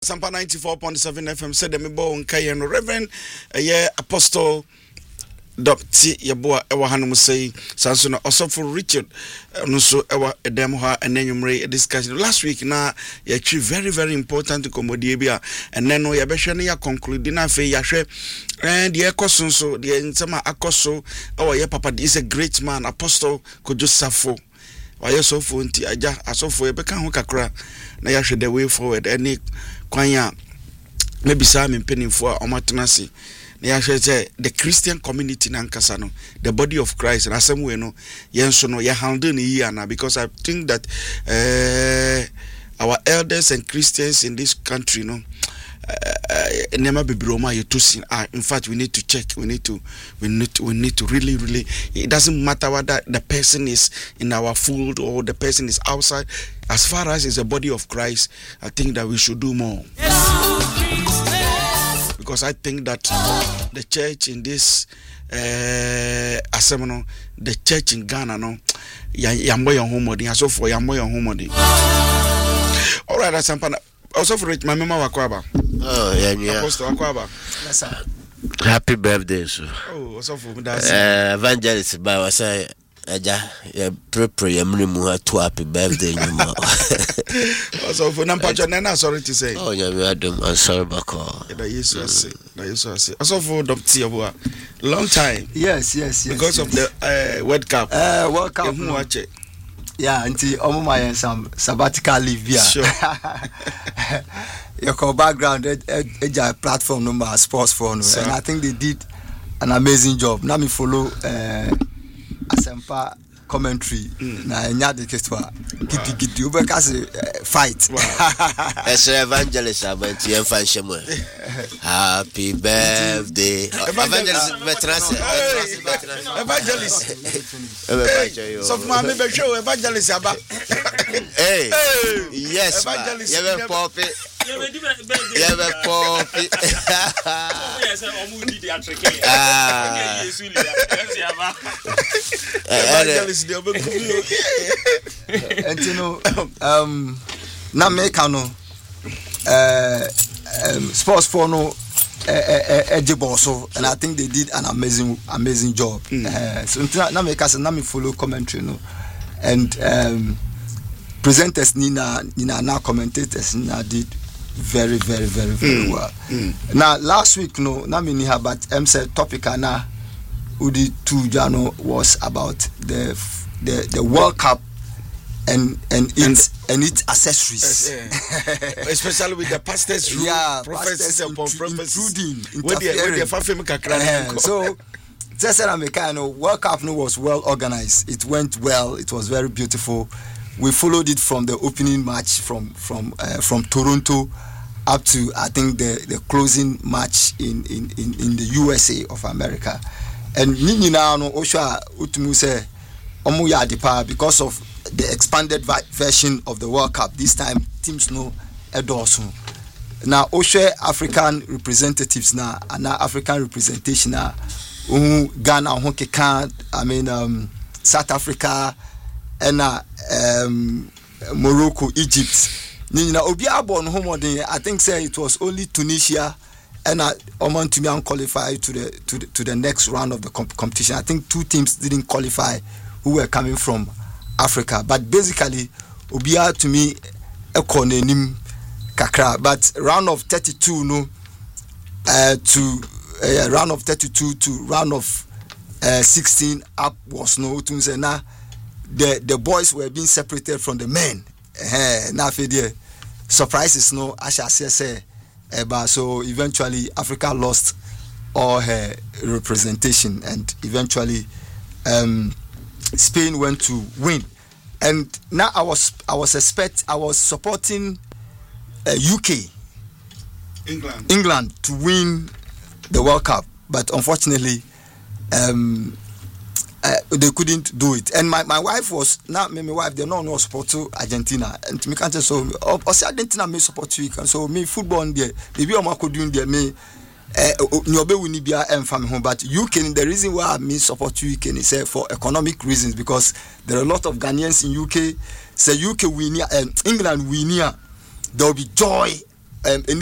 Sampa 94.7 FM said me bo nkaye no Reverend Apostle Dr. Yeboa ewa hanum say sanso no Osofo Richard no so ewa edem ha enenwumre discussion last week na ya chi very important commodity bia enen no ya behwe no ya conclude na fe ya hwe and the ekosonso the nsema akoso ewa ye papa is a great man Apostle Kojosafo why so for nti aja asofo e beka ho kakra na ya hwe the way forward any kwanya maybe some penifo omatenase na ya hwe the Christian community na nkasa no the body of Christ na asem we no yenso no ya handle ni here because I think that our elders and Christians in this country no never be broma you to see in fact we need to check we need to really it doesn't matter whether the person is in our fold or the person is outside as far as it's a body of Christ. I think that we should do more because I think that the church in this assembly, the church in Ghana no yambo yon homodi aso for yambo yon homodi. All right, that's something. Also for it, my mama wakwaba. Oh, yeah. Apostle wakwaba. Yes, sir. Happy birthday, sir. Oh, also for that. Evangelist, by was I, prepare your minimum to happy birthday, you know. Also for Nampacha Nana, sorry to say. Oh, yeah, I'm sorry, Bako. That used to say. Also for Dr. Yeboa, long time. Yes. Because of the World Cup. World Cup. Watch it. Yeah, until my some sabbatical leave here. Sure. Your background, a platform number sports for no, and I think they did an amazing job. Now me follow Asempa commentary. Na enya de kestoa. Gidi ubekase fight. As evangelist about Yenfanshemo. Happy birthday. Evangelist veteran. Evangelist. So for me be show evangelist aba. Hey. Yes. Evangelist. You be poppy. You be poppy. Evangelist dey obe kubi. And you know, na make no sports for no so and I think they did an amazing job. So na make us na me follow commentary no and presenters Nina now commentators Nina did very well. Now last week no na me ni but said topic na udi tu jano was about the World Cup and its accessories, especially with the pastors, prophecies upon prophecies, so just World Cup was well organized. It went well. It was very beautiful. We followed it from the opening match from Toronto up to I think the closing match in the USA of America. And Nina no Osha Utumuse Omu Yadipa because of the expanded version of the World Cup. This time teams no endorse. Now Osha African representatives na African representation na Ghana South Africa and Morocco, Egypt. Nina obi abon homodin I think say it was only Tunisia and Oman to me qualify to the next round of the competition. I think two teams didn't qualify who were coming from Africa, but basically Obia to me ekonenim kakra, but round of 32 no to round of 32 to round of 16 up was no to say na the boys were being separated from the men. Na fedie surprises no I shall say so eventually Africa lost all her representation and eventually Spain went to win. And now I was supporting UK England to win the World Cup, but unfortunately they couldn't do it. And my wife was not my wife. They no support to Argentina, and me can't so. Argentina me support you, and so me football there. Maybe I'm could do there me. Nyobe wini bia emfam ho, but UK the reason why me support UK is for economic reasons because there are a lot of Ghanaians in UK. Say UK win and England win, there will be joy in